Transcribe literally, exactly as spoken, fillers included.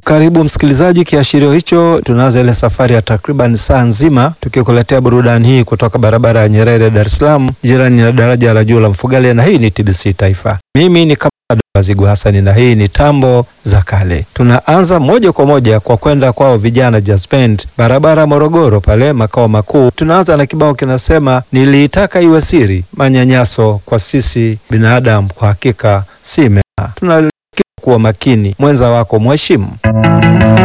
Karibu msikilizaji, kiashirio hicho tunaanza ile safari ya takriban saa nzima tukikuletea burudani hii kutoka barabara ya Nyerere, Dar es Salaam, jirani na daraja la juu la Mfugale, na hii ni T B C Taifa. Mimi ni kama Bazigu Hasani na hii ni Tambo za Kale. Tunaanza moja kwa moja kwa kwenda kwao vijana Jazz Band, barabara Morogoro pale makao makuu. Tunaanza na kibao kinasema niliitaka iwe siri, manyanyaso kwa sisi binadamu kwa hakika si mema. Tunalikuwa makini, mwenza wako mheshimu.